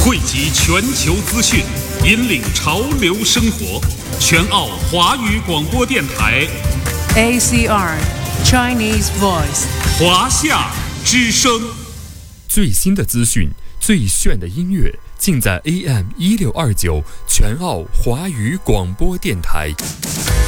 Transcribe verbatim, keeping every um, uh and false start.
汇集全球资讯，引领潮流生活。全澳华语广播电台 A C R Chinese Voice 华夏之声。 最新的资讯，最炫的音乐，尽在 A M 一六二九全澳华语广播电台。